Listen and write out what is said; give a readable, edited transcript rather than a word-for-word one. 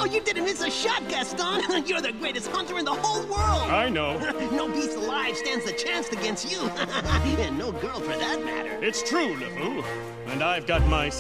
Oh, you didn't miss a shot, Gaston. You're the greatest hunter in the whole world. I know. No beast alive stands a chance against you. And no girl for that matter. It's true, LeFou. And I've got my